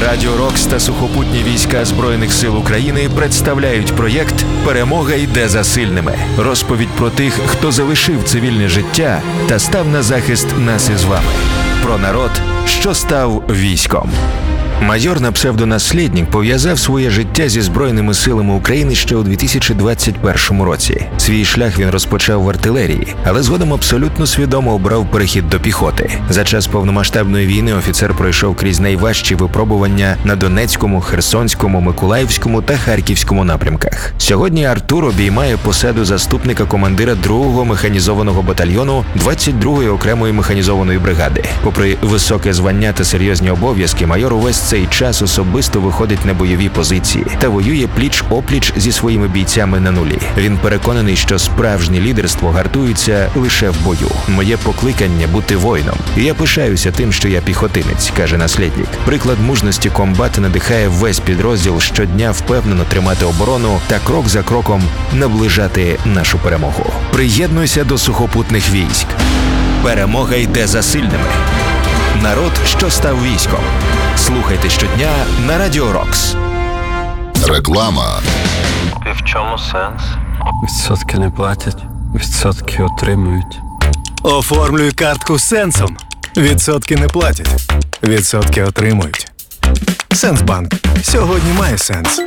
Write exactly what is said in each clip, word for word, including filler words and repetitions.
Радіо Рокс та сухопутні війська Збройних сил України представляють проєкт «Перемога йде за сильними». Розповідь про тих, хто залишив цивільне життя та став на захист нас із вами. Про народ, що став військом. Майор на псевдонаслідник пов'язав своє життя зі Збройними силами України ще у дві тисячі двадцять першому році. Свій шлях він розпочав в артилерії, але згодом абсолютно свідомо обрав перехід до піхоти. За час повномасштабної війни офіцер пройшов крізь найважчі випробування на Донецькому, Херсонському, Миколаївському та Харківському напрямках. Сьогодні Артур обіймає посаду заступника командира другого механізованого батальйону двадцять другої окремої механізованої бригади. Попри високе звання та серйозні обов'язки, майор увесь цей час особисто виходить на бойові позиції та воює пліч-опліч зі своїми бійцями на нулі. Він переконаний, що справжнє лідерство гартується лише в бою. Моє покликання – бути воїном. І я пишаюся тим, що я піхотинець, каже наслідник. Приклад мужності комбата надихає весь підрозділ щодня впевнено тримати оборону та крок за кроком наближати нашу перемогу. Приєднуйся до сухопутних військ. Перемога йде за сильними. Народ, що став військом. Слухайте щодня на Радіо Рокс. Реклама. І в чому сенс? Відсотки не платять, відсотки отримують. Оформлюй картку з Сенсом. Відсотки не платять, відсотки отримують. Сенсбанк. Сьогодні має сенс.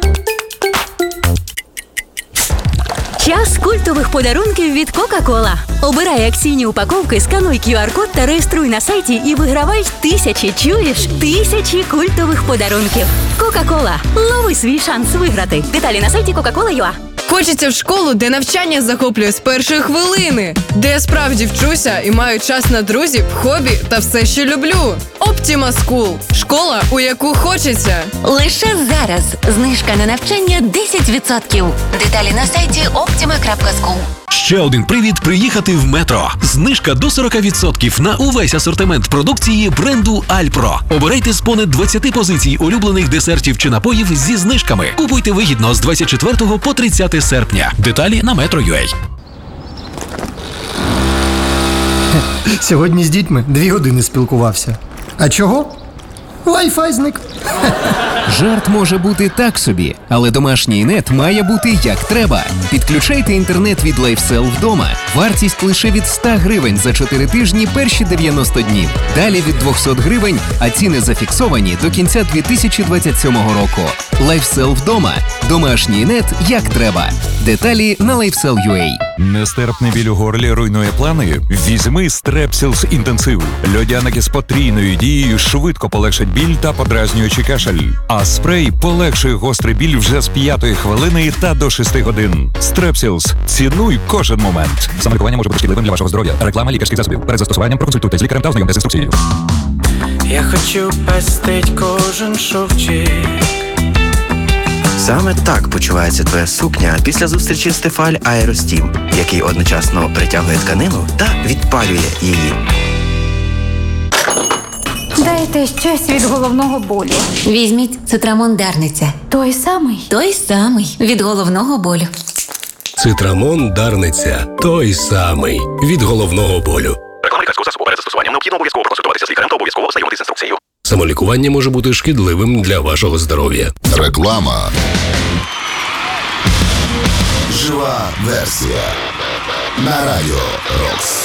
Час культових подарунків від Кока-Кола. Обирай акційні упаковки, скануй ку ар-код та реєструй на сайті і вигравай тисячі, чуєш? Тисячі культових подарунків. Кока-Кола. Лови свій шанс виграти. Деталі на сайті кока кола крапка ю а. Хочеться в школу, де навчання захоплює з першої хвилини, де я справді вчуся і маю час на друзів, хобі та все, що люблю. Optima School – школа, у яку хочеться. Лише зараз знижка на навчання десять відсотків. Деталі на сайті оптіма крапка скул. Ще один привід приїхати в Метро. Знижка до сорок відсотків на увесь асортимент продукції бренду Альпро. Обирайте з понад двадцяти позицій улюблених десертів чи напоїв зі знижками. Купуйте вигідно з двадцять четвертого по тридцяте серпня. Деталі на метро крапка ю а. Сьогодні з дітьми дві години спілкувався. А чого? Wi-Fi зник. Жарт може бути так собі, але домашній нет має бути як треба. Підключайте інтернет від LifeSell вдома. Вартість лише від ста гривень за чотири тижні перші дев'яносто дів. Далі від двісті гривень, а ціни зафіксовані до кінця дві тисячі двадцять сьомого року. LifeSell вдома. Домашній нет як треба. Деталі на лайфсел крапка ю а. Нестерпний біль у горлі руйнує плани? Візьми Strepsils інтенсив. Льодяники з потрійною дією швидко полегшать біль та подразнюючий кашель. А спрей полегшує гострий біль вже з п'ятої хвилини та до шести годин. Strepsils. Цінуй кожен момент. Самолікування може бути шкідливим для вашого здоров'я. Реклама лікарських засобів. Перед застосуванням проконсультуйте з лікарем та ознайомтесь з інструкцією. Я хочу пестить кожен шовчик. Саме так почувається твоя сукня після зустрічі з Тефаль Аеростім, який одночасно притягує тканину та відпалює її. Дайте щось від головного болю. Візьміть Цитрамон Дарниця. Той самий? Той самий. Від головного болю. Цитрамон Дарниця. Той самий. Від головного болю. Реклама лікарського засобу. Перед застосуванням необхідно обов'язково проконсультуватися з лікарем та обов'язково ознайомитися з інструкцією. Самолікування може бути шкідливим для вашого здоров'я. Реклама. Жива версія. На Радіо Рокс.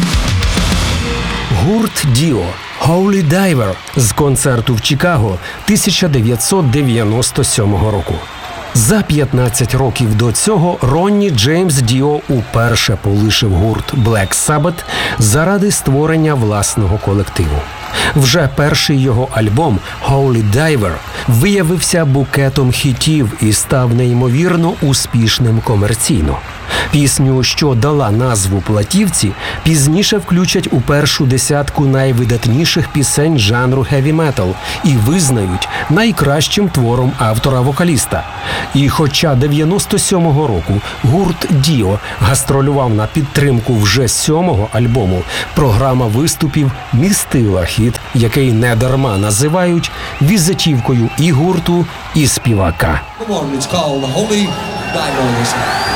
Гурт Діо «Holy Diver» з концерту в Чикаго тисяча дев'ятсот дев'яносто сьомого року. За п'ятнадцять років до цього Ронні Джеймс Діо уперше полишив гурт Black Sabbath заради створення власного колективу. Вже перший його альбом «Holy Diver» виявився букетом хітів і став неймовірно успішним комерційно. Пісню, що дала назву платівці, пізніше включать у першу десятку найвидатніших пісень жанру хеві-метал і визнають найкращим твором автора-вокаліста. І хоча дев'яносто сьомого року гурт Діо гастролював на підтримку вже сьомого альбому, програма виступів містила хіт, який недарма називають візитівкою і гурту, і співака. Come on, it's called the Holy Diver.